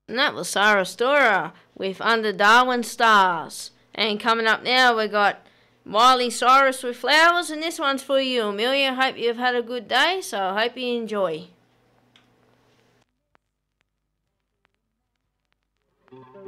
And that was Sarah Storer with Under Darwin Stars. And coming up now, we got Miley Cyrus with Flowers, and this one's for you, Amelia. Hope you've had a good day, so I hope you enjoy.